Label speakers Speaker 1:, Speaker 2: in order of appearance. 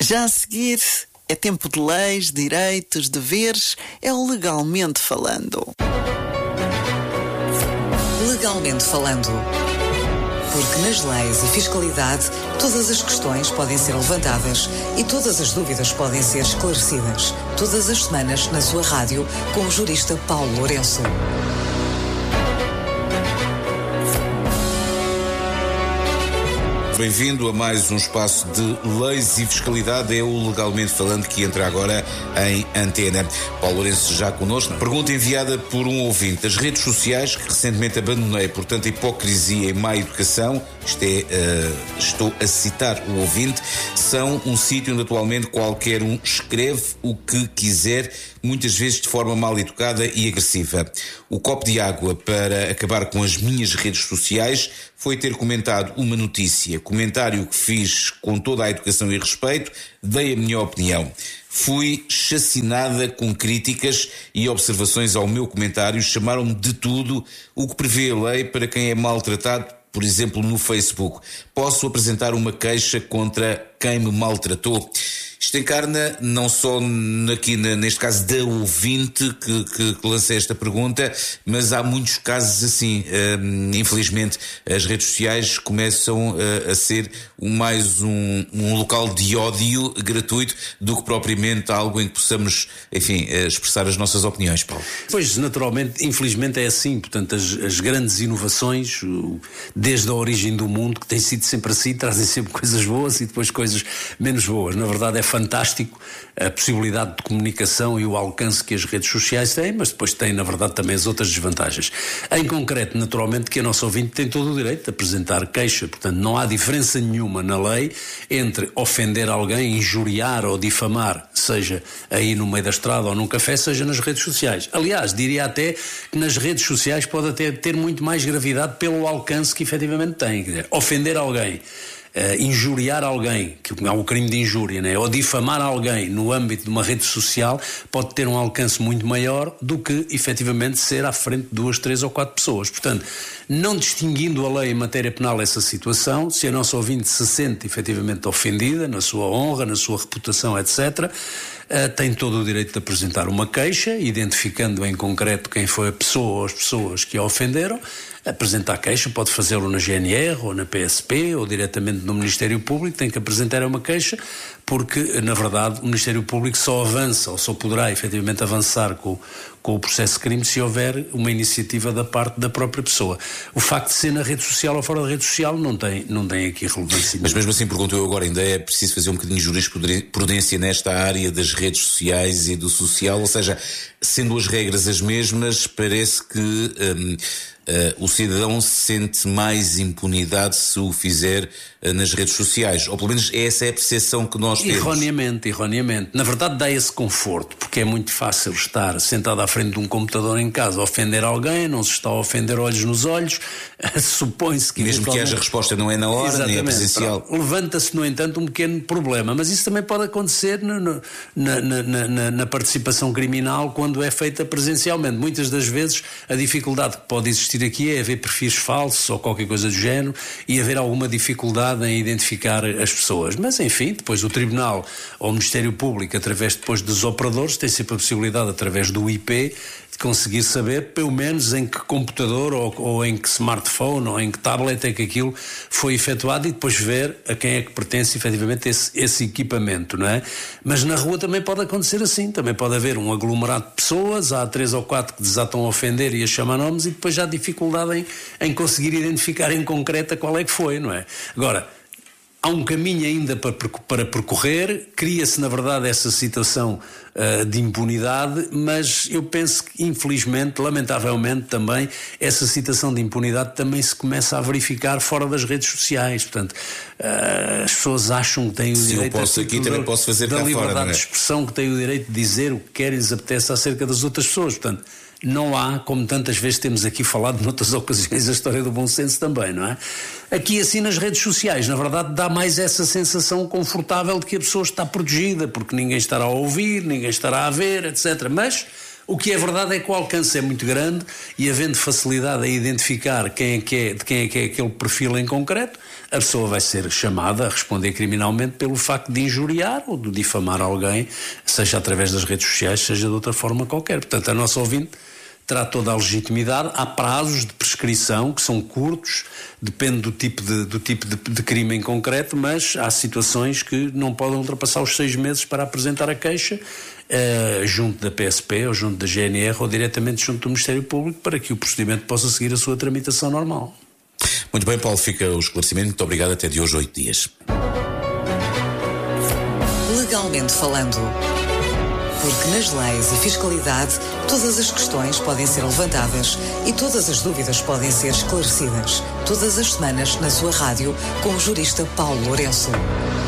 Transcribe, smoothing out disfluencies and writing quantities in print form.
Speaker 1: Já a seguir, é tempo de leis, direitos, deveres, é o Legalmente Falando.
Speaker 2: Legalmente Falando. Porque nas leis e fiscalidade, todas as questões podem ser levantadas e todas as dúvidas podem ser esclarecidas. Todas as semanas na sua rádio, com o jurista Paulo Lourenço.
Speaker 3: Bem-vindo a mais um espaço de leis e fiscalidade. É o Legalmente Falando que entra agora em antena. Paulo Lourenço já connosco. Pergunta enviada por um ouvinte. As redes sociais, que recentemente abandonei por tanta hipocrisia e má educação, estou a citar o ouvinte, são um sítio onde atualmente qualquer um escreve o que quiser, muitas vezes de forma mal educada e agressiva. O copo de água para acabar com as minhas redes sociais foi ter comentado uma notícia, comentário que fiz com toda a educação e respeito, dei a minha opinião. Fui chacinada com críticas e observações ao meu comentário, chamaram-me de tudo, o que prevê a lei para quem é maltratado, por exemplo, no Facebook. Posso apresentar uma queixa contra quem me maltratou? Isto encarna não só aqui neste caso da ouvinte que lancei esta pergunta, mas há muitos casos assim. Infelizmente as redes sociais começam a ser mais um local de ódio gratuito do que propriamente algo em que possamos, enfim, expressar as nossas opiniões, Paulo.
Speaker 4: Pois, naturalmente, infelizmente é assim. Portanto, as grandes inovações, desde a origem do mundo, que tem sido sempre assim, trazem sempre coisas boas e depois coisas menos boas. Na verdade é fantástico a possibilidade de comunicação e o alcance que as redes sociais têm, mas depois tem, na verdade, também as outras desvantagens. Em concreto, naturalmente, que a nossa ouvinte tem todo o direito de apresentar queixa. Portanto, não há diferença nenhuma na lei entre ofender alguém, injuriar ou difamar, seja aí no meio da estrada ou num café, seja nas redes sociais. Aliás, diria até que nas redes sociais pode até ter muito mais gravidade pelo alcance que efetivamente tem. Quer dizer, ofender alguém, injuriar alguém, que há um crime de injúria, né? Ou difamar alguém no âmbito de uma rede social pode ter um alcance muito maior do que efetivamente ser à frente de 2, 3 ou 4 pessoas. Portanto, não distinguindo a lei em matéria penal essa situação, se a nossa ouvinte se sente efetivamente ofendida na sua honra, na sua reputação, etc., tem todo o direito de apresentar uma queixa, identificando em concreto quem foi a pessoa ou as pessoas que a ofenderam. Apresentar queixa, pode fazê-lo na GNR ou na PSP ou diretamente no Ministério Público, tem que apresentar uma queixa, porque na verdade o Ministério Público só avança ou só poderá efetivamente avançar com o processo de crime se houver uma iniciativa da parte da própria pessoa. O facto de ser na rede social ou fora da rede social não tem aqui relevância.
Speaker 3: Mas mesmo assim, pergunto eu agora, ainda é preciso fazer um bocadinho de jurisprudência nesta área das redes sociais e do social, ou seja, sendo as regras as mesmas, parece que o cidadão sente mais impunidade se o fizer nas redes sociais, ou pelo menos essa é a percepção que nós temos.
Speaker 4: Erroneamente. Na verdade dá esse conforto, porque é muito fácil estar sentado à frente de um computador em casa a ofender alguém, não se está a ofender olhos nos olhos, supõe-se que...
Speaker 3: Mesmo que haja resposta não é na hora, exatamente, nem é presencial.
Speaker 4: Levanta-se, no entanto, um pequeno problema, mas isso também pode acontecer na participação criminal quando é feita presencialmente. Muitas das vezes a dificuldade que pode existir aqui é haver perfis falsos ou qualquer coisa do género e haver alguma dificuldade em identificar as pessoas. Mas, enfim, depois o Tribunal ou o Ministério Público, através depois dos operadores, tem sempre a possibilidade, através do IP, de conseguir saber, pelo menos, em que computador ou em que smartphone ou em que tablet é que aquilo foi efetuado e depois ver a quem é que pertence efetivamente esse equipamento, não é? Mas na rua também pode acontecer assim, também pode haver um aglomerado de pessoas, há 3 ou 4 que desatam a ofender e a chamar nomes e depois já há dificuldade em conseguir identificar em concreto qual é que foi, não é? Agora, há um caminho ainda para percorrer, cria-se na verdade essa situação de impunidade, mas eu penso que infelizmente, lamentavelmente também, essa situação de impunidade também se começa a verificar fora das redes sociais. Portanto, as pessoas acham que têm o direito
Speaker 3: também posso fazer
Speaker 4: da
Speaker 3: cá
Speaker 4: liberdade
Speaker 3: fora,
Speaker 4: de expressão, que têm o direito de dizer o que querem e lhes apetece acerca das outras pessoas. Portanto, não há, como tantas vezes temos aqui falado noutras ocasiões, a história do bom senso também, não é? Aqui assim nas redes sociais, na verdade, dá mais essa sensação confortável de que a pessoa está protegida, porque ninguém estará a ouvir, ninguém estará a ver, etc. Mas O que é verdade é que o alcance é muito grande e, havendo facilidade a identificar de quem é que é aquele perfil em concreto, a pessoa vai ser chamada a responder criminalmente pelo facto de injuriar ou de difamar alguém, seja através das redes sociais, seja de outra forma qualquer. Portanto, a nossa ouvinte terá toda a legitimidade. Há prazos de prescrição que são curtos, depende do tipo de crime em concreto, mas há situações que não podem ultrapassar os 6 meses para apresentar a queixa junto da PSP ou junto da GNR ou diretamente junto do Ministério Público, para que o procedimento possa seguir a sua tramitação normal.
Speaker 3: Muito bem, Paulo, fica o esclarecimento. Muito obrigado. Até de hoje, 8 dias.
Speaker 2: Legalmente falando. Porque nas leis e fiscalidade, todas as questões podem ser levantadas e todas as dúvidas podem ser esclarecidas. Todas as semanas na sua rádio, com o jurista Paulo Lourenço.